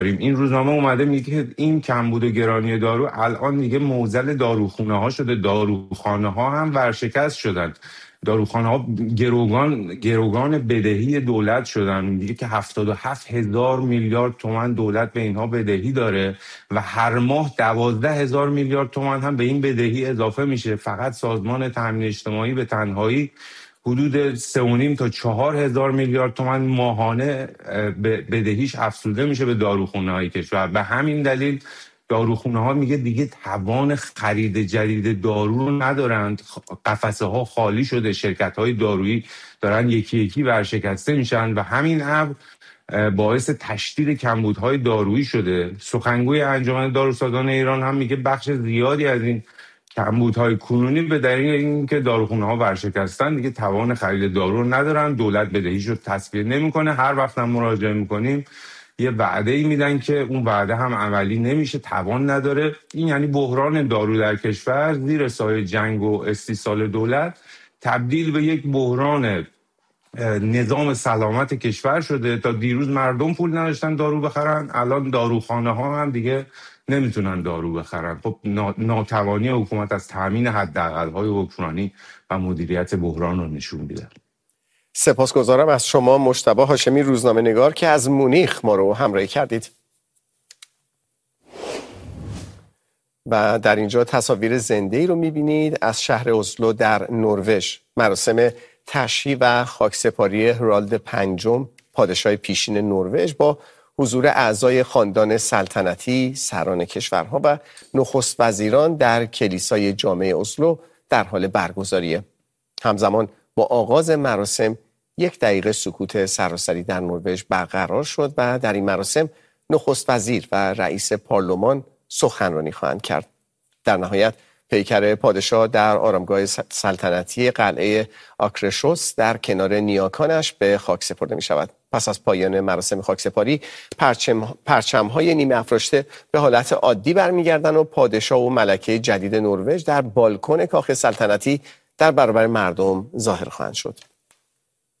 این روزنامه اومده میگه که این کمبود و گرانی دارو الان دیگه معضل داروخونه ها شده، داروخانه ها هم ورشکست شدن، داروخانه ها گروگان بدهی دولت شدن. میگه که 77,000 میلیارد تومان دولت به اینها بدهی داره و هر ماه 12,000 میلیارد تومان هم به این بدهی اضافه میشه. فقط سازمان تامین اجتماعی به تنهایی حدود 3.5 تا 4,000 میلیارد تومان ماهانه بدهیش افزوده میشه به داروخونه های کشور. به همین دلیل داروخونه ها میگه دیگه توان خرید جدید دارو رو ندارند، قفسه ها خالی شده، شرکت های دارویی دارن یکی یکی ورشکسته میشن و همین امر باعث تشدید کمبودهای دارویی شده. سخنگوی انجمن داروسازان ایران هم میگه بخش زیادی از این کمبودهای کنونی به دلیل اینکه داروخونه ها ورشکستن دیگه توان خرید دارو رو ندارن، دولت بدهیش رو تسویه نمیکنه. هر وقت هم مراجعه میکنیم یه وعده ای میدن که اون وعده هم عملی نمیشه، توان نداره. این یعنی بحران دارو در کشور زیر سایه جنگ و استیصال دولت تبدیل به یک بحران نظام سلامت کشور شده. تا دیروز مردم پول نداشتن دارو بخرن، الان داروخانه ها هم دیگه نمیتونن دارو بخرن. خب ناتوانی حکومت از تامین حداقل‌های حکمرانی و مدیریت بحران رو نشون میده. سپاسگزارم از شما مجتبی هاشمی، روزنامه‌نگار، که از مونیخ ما رو همراهی کردید. و در اینجا تصاویر زنده‌ای رو می‌بینید از شهر اسلو در نروژ. مراسم تشییع و خاکسپاری هرالد پنجم، پادشاه پیشین نروژ، با حضور اعضای خاندان سلطنتی، سران کشورها و نخست وزیران در کلیسای جامع اسلو در حال برگزاریه. همزمان با آغاز مراسم 1 دقیقه سکوت سراسری در نروژ برقرار شد و در این مراسم نخست وزیر و رئیس پارلمان سخنرانی خواهند کرد. در نهایت پیکر پادشاه در آرامگاه سلطنتی قلعه آکرشوس در کنار نیاکانش به خاک سپرده می شود. پس از پایان مراسم خاکسپاری پرچم‌های نیمه افراشته به حالت عادی برمیگردند و پادشاه و ملکه جدید نروژ در بالکن کاخ سلطنتی در برابر مردم ظاهر خواهند شد.